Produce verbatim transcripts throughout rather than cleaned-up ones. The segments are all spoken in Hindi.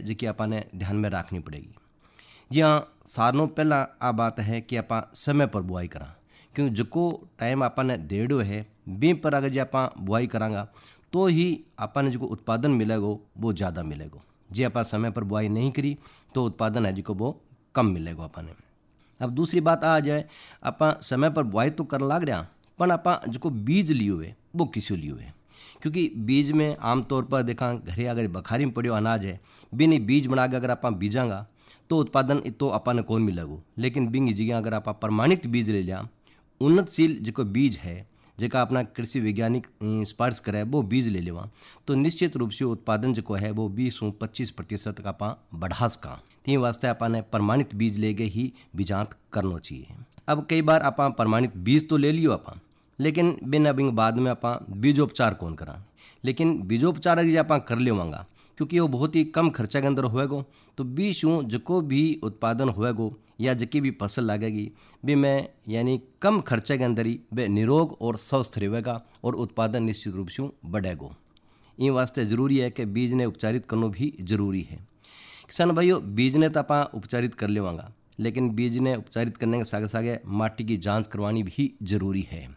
जी आपने ध्यान में रखनी पड़ेगी। जी हाँ, सारों पहला आ बात है कि आप समय पर बुआई करा, क्योंकि जो टाइम आपने देड़ो है बी पर अगर जी आप बुआई करांगा तो ही आपने जो उत्पादन मिलेगा वो ज़्यादा मिलेगा। जी आप समय पर बुआई नहीं करी तो उत्पादन है जो वो कम मिलेगा आपने। अब दूसरी बात आ जाए, आप समय पर बुआई तो कर लाग रहा पर आप जो बीज लिए हुए वो किसो लिए हुए, क्योंकि बीज में आमतौर पर देखा घरे अगर बखारी में पड़ो अनाज है बिन बीज बना के अगर आप बीजांगा तो उत्पादन तो अपन कौन मिलेगा। लेकिन बिंग जगह अगर आप प्रमाणित बीज ले लिया, उन्नतशील जो बीज है जेका अपना कृषि वैज्ञानिक स्पर्श करे वो बीज ले लेवा तो निश्चित रूप से उत्पादन जो है वो बीस पच्चीस प्रतिशत का आप बढ़ा सका। तीन वास्ते अपन प्रमाणित बीज ले गए ही बीजांत करना चाहिए। अब कई बार आप प्रमाणित बीज तो ले लियो आप, लेकिन बिन बिंग बाद में आप बीजोपचार कौन करा। लेकिन बीजोपचार अगर आप कर लेवांगा क्योंकि वो बहुत ही कम खर्चा के अंदर होएगो तो बीज जो भी उत्पादन होएगो या जकी भी फसल लगेगी भी में यानी कम खर्चे के अंदर ही वे निरोग और स्वस्थ रहेगा और उत्पादन निश्चित रूप से बढ़ेगो। इन वास्ते जरूरी है कि बीज ने उपचारित करना भी जरूरी है। किसान भाइयों, बीज ने तो आप उपचारित कर लेवांगा, लेकिन बीज ने उपचारित करने के सागे सागे माटी की जांच करवानी भी जरूरी है।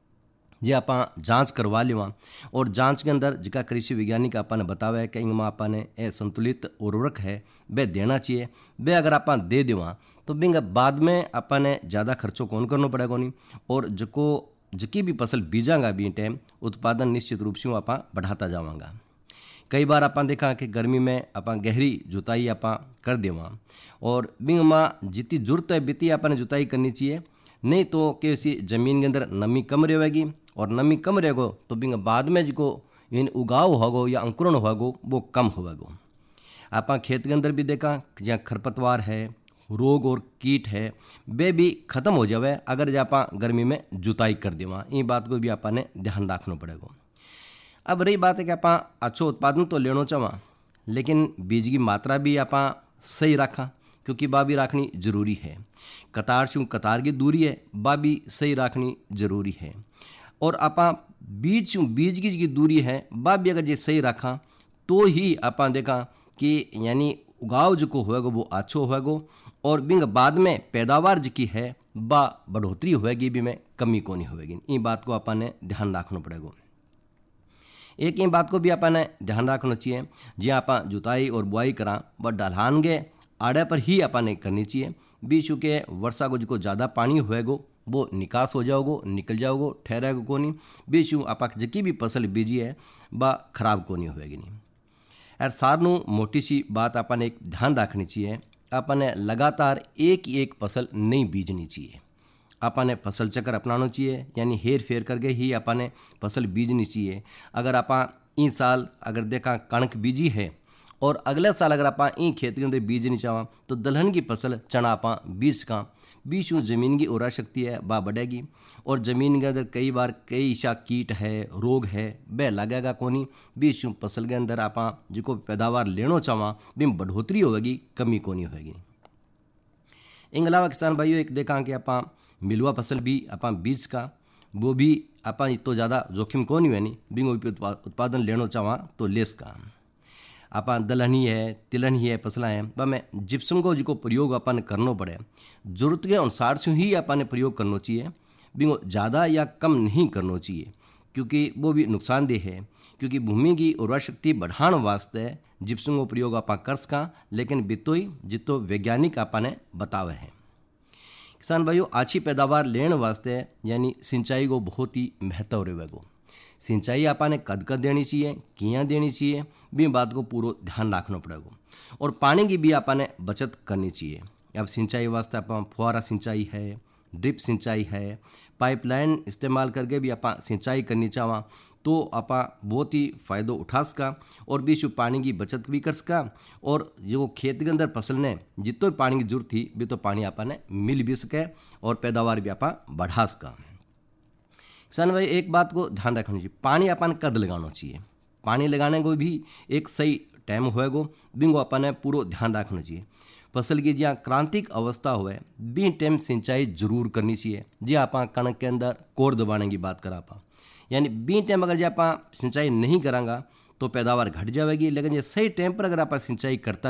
जी आप जांच करवा लेवा और जांच के अंदर जिका कृषि वैज्ञानिक आपने बतावा है कि इनमें आपने ए संतुलित उर्वरक है वे देना चाहिए। वे अगर आप दे देवा तो बिंग बाद में आपने ज़्यादा खर्चों कौन करना पड़ेगा नहीं, और जो जकी भी फसल बीजांगा भी टाइम उत्पादन निश्चित रूप से आप बढ़ाता जावांगा। कई बार आप देखा कि गर्मी में आप गहरी जुताई आप कर देवा और बिंग में जितनी जरूरत है बीती आपने जुताई करनी चाहिए, नहीं तो कैसी ज़मीन के अंदर नमी कम रहेगी और नमी कम रहेगो तो बिंग बाद में जो इन उगाव होगो या अंकुरण होगो वो कम होगो। आप खेत के अंदर भी देखा जहाँ खरपतवार है, रोग और कीट है वे भी खत्म हो जावे अगर आप गर्मी में जुताई कर देवा। इन बात को भी आपने ध्यान रखना पड़ेगा। अब रही बात है कि आप अच्छो उत्पादन तो लेना चाहवा, लेकिन बीज की मात्रा भी आप सही रखा, क्योंकि बा भी रखनी जरूरी है। कतार से कतार की दूरी है बा भी सही रखनी जरूरी है। और आप बीज से बीज की जो दूरी है बा भी अगर ये सही रखा तो ही आप देखा कि यानी उगाव जो होएगा वो अच्छो होएगा और बिंग बाद में पैदावार जो की है बा बढ़ोतरी होएगी भी में कमी को नहीं होएगी। इन बात को आपने ध्यान रखना पड़ेगा। एक इन बात को भी आपने ध्यान रखना चाहिए, जी आप जुताई और बुआई करा व ढलान के आड़े पर ही आपने करनी चाहिए। बीच चूँकि वर्षा को जो ज़्यादा पानी होएगो वो निकास हो जाओगो, निकल जाओगो, ठहरेगा को नहीं। बीच आप जकी भी फसल बीजी है वह खराब को नहीं होएगी नहीं। यार सारनू मोटी सी बात आपने एक ध्यान रखनी चाहिए, आपने लगातार एक ही एक फसल नहीं बीजनी चाहिए। आपने फसल चक्र अपनाना चाहिए, यानी हेर फेर करके ही आपने फसल बीजनी चाहिए। अगर आप इस साल अगर देखा कणक बीजी है और अगले साल अगर आप इन खेत के अंदर बीजनी चाहें तो दलहन की फसल चना आप बीज का बीच जमीन की उर्वरा शक्ति है वह बढ़ेगी और ज़मीन के अंदर कई बार कई सा कीट है, रोग है वह लगेगा कोनी। बीच फसल के अंदर आप जो पैदावार लेना चाहें भी बढ़ोतरी होगी, कमी को नहीं होगी। इन अलावा किसान भाइयों एक देखा कि आप मिलवा फसल भी आप बीज का वो भी आप तो ज़्यादा जोखिम को नहीं है नहीं बिंगो उत्पादन लेना चाहें तो लेस का आप दलहनी है, तिलहनी है फसलें हैं वह में जिप्सम को जो प्रयोग अपन करना पड़े जरूरत के अनुसार से ही अपन प्रयोग करना चाहिए। बिंगो ज़्यादा या कम नहीं करना चाहिए, क्योंकि वो भी नुकसानदेह है। क्योंकि भूमि की उर्वरा शक्ति बढ़ाने वास्ते जिप्सम को प्रयोग आप कर सका, लेकिन बितोई जितो वैज्ञानिक आपने बतावे हैं। किसान भाइयों, अच्छी पैदावार लेने वास्ते यानी सिंचाई को बहुत ही महत्व रहेगा। सिंचाई आपने कद कद देनी चाहिए, किया देनी चाहिए, भी बात को पूरा ध्यान रखना पड़ेगा। और पानी की भी आपने बचत करनी चाहिए। अब सिंचाई वास्ते आप फुहारा सिंचाई है, ड्रिप सिंचाई है, पाइपलाइन इस्तेमाल करके भी आप सिंचाई करनी चाहें तो आप बहुत ही फ़ायदा उठा सका और बीच पानी की बचत भी कर सका। और जो खेत के अंदर फसल ने जितो पानी की जरूरत थी भी तो पानी आपने मिल भी सके और पैदावार भी आप बढ़ा सका। किसान भाई एक बात को ध्यान रखना चाहिए, पानी अपन कद लगाना चाहिए। पानी लगाने को भी एक सही टाइम होएगो, बिंगो अपन पूरा ध्यान रखना चाहिए। फसल की जहाँ क्रांतिक अवस्था हुए बी टाइम सिंचाई जरूर करनी चाहिए। जी आप कणक के अंदर कोर दबाने की बात करा पा, यानी बी टाइम अगर जी आप सिंचाई नहीं करांगा तो पैदावार घट जाएगी। लेकिन ये सही टाइम पर अगर आप सिंचाई करता